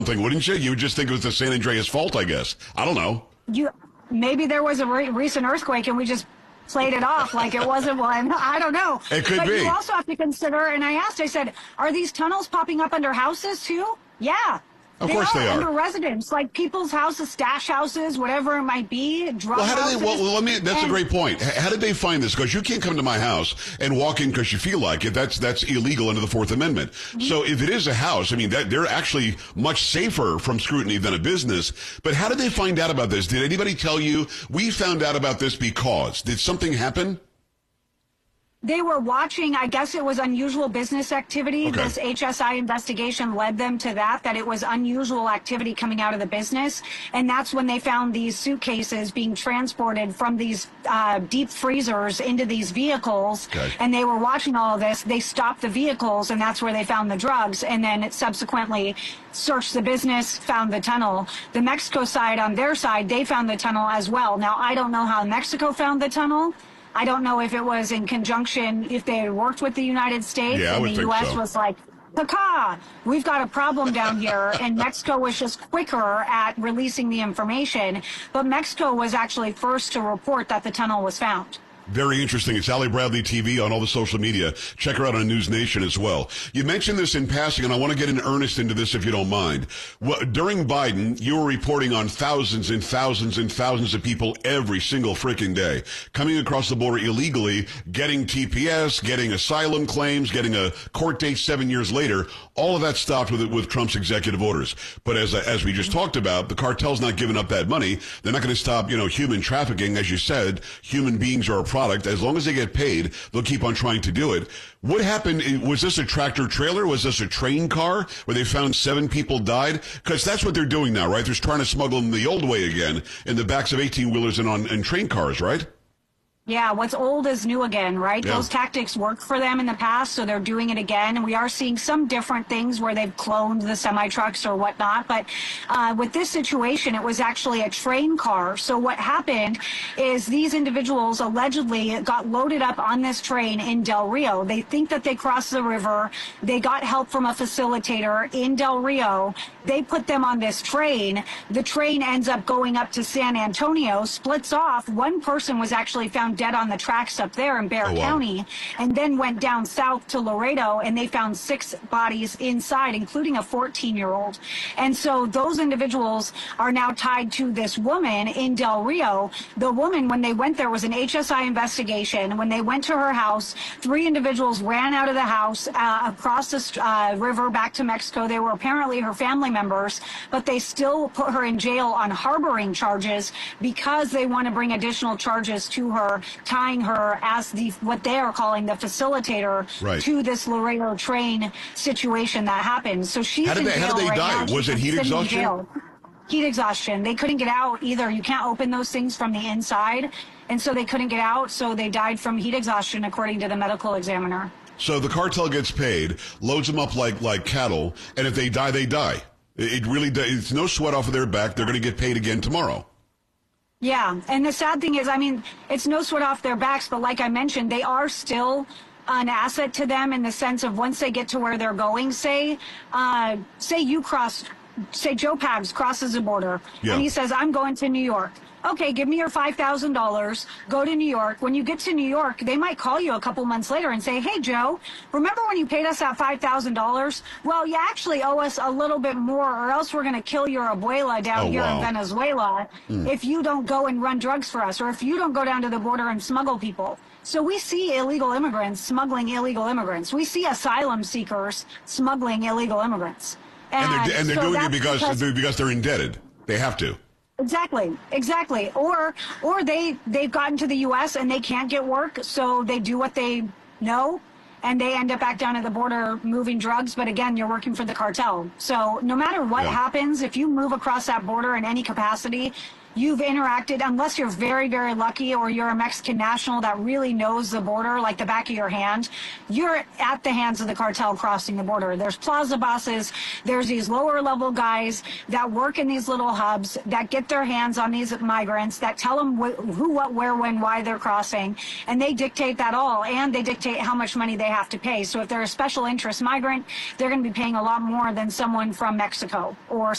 something, wouldn't you? You would just think it was the San Andreas fault, I guess. I don't know. Maybe there was a recent earthquake and we just played it off like it wasn't one. I don't know. It could but be. You also have to consider, and I said, are these tunnels popping up under houses too? Yeah. Of course they are. Under residents, like people's houses, stash houses, whatever it might be, drug houses. That's a great point. How did they find this? Because you can't come to my house and walk in because you feel like it. That's illegal under the Fourth Amendment. Mm-hmm. So if it is a house, I mean, they're actually much safer from scrutiny than a business. But how did they find out about this? Did anybody tell you, we found out about this because? Did something happen? They were watching, I guess it was unusual business activity. Okay. This HSI investigation led them to that it was unusual activity coming out of the business. And that's when they found these suitcases being transported from these deep freezers into these vehicles. Okay. And they were watching all of this. They stopped the vehicles, and that's where they found the drugs. And then it subsequently searched the business, found the tunnel. The Mexico side, on their side, they found the tunnel as well. Now, I don't know how Mexico found the tunnel. I don't know if it was in conjunction, if they had worked with the United States, and the U.S. was like, "Caca, we've got a problem down here," and Mexico was just quicker at releasing the information. But Mexico was actually first to report that the tunnel was found. Very interesting. It's Allie Bradley TV on all the social media. Check her out on News Nation as well. You mentioned this in passing, and I want to get in earnest into this if you don't mind. During Biden, you were reporting on thousands and thousands and thousands of people every single freaking day coming across the border illegally, getting TPS, getting asylum claims, getting a court date 7 years later. All of that stopped with Trump's executive orders. But as we just talked about, the cartel's not giving up that money. They're not going to stop, human trafficking. As you said, human beings are a product. As long as they get paid, they'll keep on trying to do it. What happened? Was this a tractor trailer? Was this a train car where they found 7 people died? Because that's what they're doing now, right? They're trying to smuggle them the old way again in the backs of 18-wheelers and train cars, right? Yeah, what's old is new again, right? Yeah. Those tactics worked for them in the past, so they're doing it again. And we are seeing some different things where they've cloned the semi-trucks or whatnot. But with this situation, it was actually a train car. So what happened is these individuals allegedly got loaded up on this train in Del Rio. They think that they crossed the river. They got help from a facilitator in Del Rio. They put them on this train. The train ends up going up to San Antonio, splits off. One person was actually found dead on the tracks up there in Bexar County, and then went down south to Laredo, and they found 6 bodies inside, including a 14-year-old. And so those individuals are now tied to this woman in Del Rio. The woman, when they went there, was an HSI investigation. When they went to her house, 3 individuals ran out of the house across the river back to Mexico. They were apparently her family members, but they still put her in jail on harboring charges because they want to bring additional charges to her, tying her as what they are calling the facilitator to this Laredo train situation that happened. So she's in jail. How did they right die? now. Was it heat exhaustion? Heat exhaustion. They couldn't get out either. You can't open those things from the inside, and so they couldn't get out. So they died from heat exhaustion, according to the medical examiner. So the cartel gets paid, loads them up like cattle, and if they die, they die. It really does. It's no sweat off of their back. They're going to get paid again tomorrow. Yeah, and the sad thing is, I mean, it's no sweat off their backs, but like I mentioned, they are still an asset to them in the sense of once they get to where they're going, say Joe Pags crosses the border, and he says, I'm going to New York. Okay, give me your $5,000, go to New York. When you get to New York, they might call you a couple months later and say, hey, Joe, remember when you paid us that $5,000? Well, you actually owe us a little bit more, or else we're going to kill your abuela down here in Venezuela if you don't go and run drugs for us, or if you don't go down to the border and smuggle people. So we see illegal immigrants smuggling illegal immigrants. We see asylum seekers smuggling illegal immigrants. And they're doing it because they're indebted. They have to. Exactly. Or they've gotten to the U.S. and they can't get work, so they do what they know, and they end up back down at the border moving drugs. But again, you're working for the cartel. So no matter what happens, if you move across that border in any capacity, you've interacted, unless you're very, very lucky or you're a Mexican national that really knows the border like the back of your hand, you're at the hands of the cartel crossing the border. There's plaza bosses, there's these lower level guys that work in these little hubs that get their hands on these migrants, that tell them who, what, where, when, why they're crossing, and they dictate that all, and they dictate how much money they have to pay. So if they're a special interest migrant, they're going to be paying a lot more than someone from Mexico or